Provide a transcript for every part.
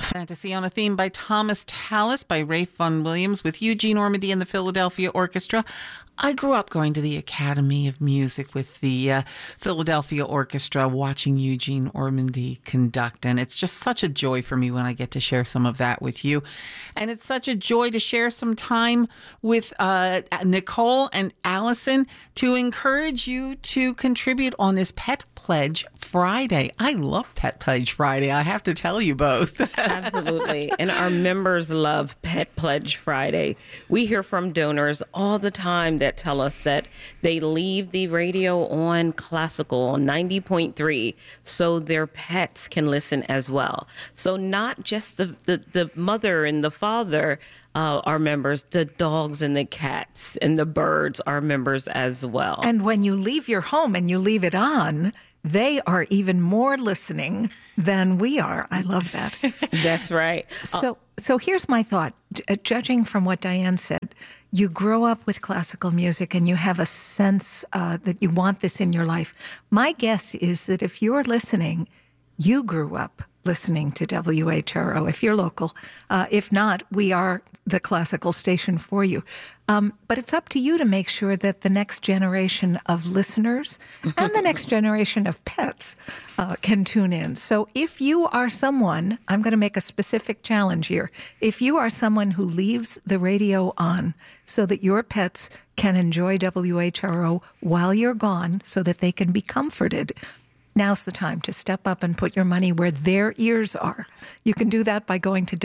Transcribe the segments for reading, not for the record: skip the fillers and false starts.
Fantasy on a Theme by Thomas Tallis by Rafe Vaughan Williams with Eugene Ormandy and the Philadelphia Orchestra. I grew up going to the Academy of Music with the Philadelphia Orchestra, watching Eugene Ormandy conduct. And it's just such a joy for me when I get to share some of that with you. And it's such a joy to share some time with Nicole and Allison to encourage you to contribute on this Pet Pledge Friday. I love Pet Pledge Friday. I have to tell you both. Absolutely. And our members love Pet Pledge Friday. We hear from donors all the time that tell us that they leave the radio on classical on 90.3 so their pets can listen as well. So not just the mother and the father are members, the dogs and the cats and the birds are members as well. And when you leave your home and you leave it on, they are even more listening than we are. I love that. That's right. So here's my thought. Judging from what Diane said, you grow up with classical music and you have a sense that you want this in your life. My guess is that if you're listening, you grew up listening to WHRO, if you're local. If not, we are the classical station for you. But it's up to you to make sure that the next generation of listeners and the next generation of pets can tune in. So if you are someone, I'm going to make a specific challenge here. If you are someone who leaves the radio on so that your pets can enjoy WHRO while you're gone so that they can be comforted, now's the time to step up and put your money where their ears are. You can do that by going to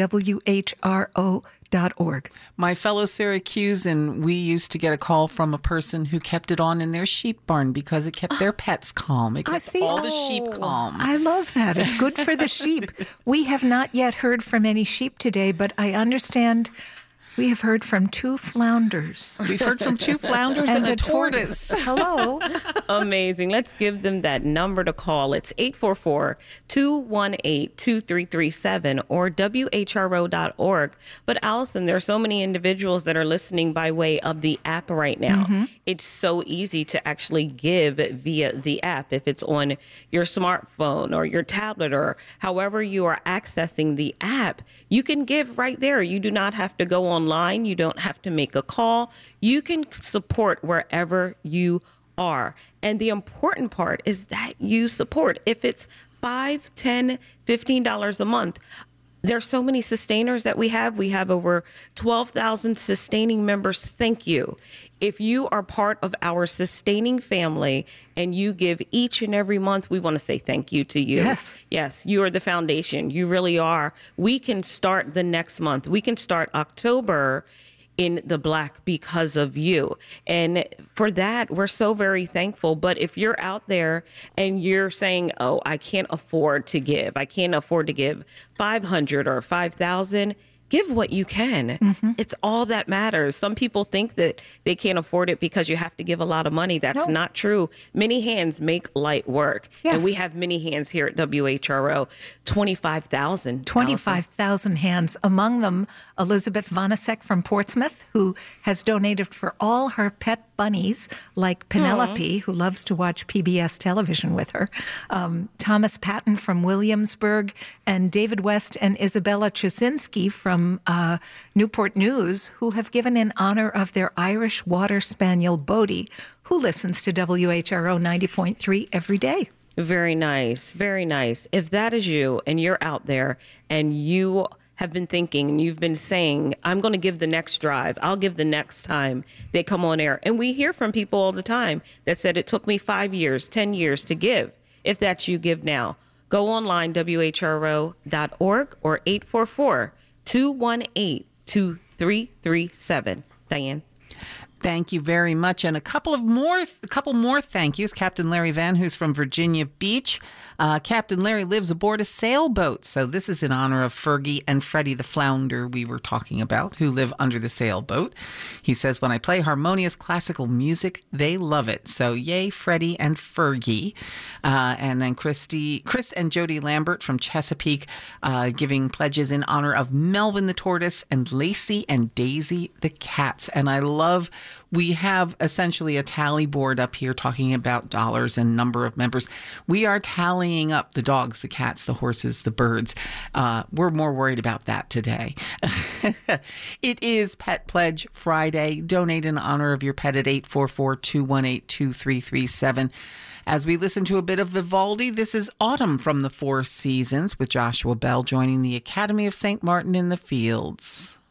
WHRO.org. My fellow Syracusan, we used to get a call from a person who kept it on in their sheep barn because it kept their pets calm. It kept all the sheep calm. I love that. It's good for the sheep. We have not yet heard from any sheep today, but I understand we have heard from 2 flounders. We've heard from 2 flounders and a tortoise. Hello. Amazing. Let's give them that number to call. It's 844-218-2337 or WHRO.org. But Allison, there are so many individuals that are listening by way of the app right now. Mm-hmm. It's so easy to actually give via the app. If it's on your smartphone or your tablet or however you are accessing the app, you can give right there. You do not have to go online. You don't have to make a call. You can support wherever you are. And the important part is that you support. If it's $5, $10, $15 a month, there's so many sustainers that we have. We have over 12,000 sustaining members. Thank you. If you are part of our sustaining family and you give each and every month, we want to say thank you to you. Yes. Yes, you are the foundation. You really are. We can start the next month. We can start October in the black because of you. And for that, we're so very thankful. But if you're out there and you're saying, oh, I can't afford to give, I can't afford to give 500 or 5,000, give what you can. Mm-hmm. It's all that matters. Some people think that they can't afford it because you have to give a lot of money. That's not true. Many hands make light work. Yes. And we have many hands here at WHRO, 25,000. 25,000 hands. Among them, Elizabeth Vonasek from Portsmouth, who has donated for all her pet bunnies, like Penelope, who loves to watch PBS television with her, Thomas Patton from Williamsburg, and David West and Isabella Chasinski from Newport News, who have given in honor of their Irish Water Spaniel, Bodhi, who listens to WHRO 90.3 every day. Very nice. Very nice. If that is you and you're out there and you have been thinking and you've been saying, I'm going to give the next drive, I'll give the next time they come on air. And we hear from people all the time that said it took me 5 years, 10 years to give. If that's you, give now. Go online, WHRO.org or 844-218-2337. Diane. Thank you very much. And a couple more thank yous. Captain Larry Van, who's from Virginia Beach. Captain Larry lives aboard a sailboat. So this is in honor of Fergie and Freddie the flounder we were talking about, who live under the sailboat. He says, when I play harmonious classical music, they love it. So yay, Freddie and Fergie. And then Chris and Jody Lambert from Chesapeake, giving pledges in honor of Melvin the tortoise and Lacey and Daisy the cats. And I love we have essentially a tally board up here talking about dollars and number of members. We are tallying up the dogs, the cats, the horses, the birds. We're more worried about that today. It is Pet Pledge Friday. Donate in honor of your pet at 844-218-2337. As we listen to a bit of Vivaldi, this is Autumn from the Four Seasons with Joshua Bell joining the Academy of St. Martin in the Fields.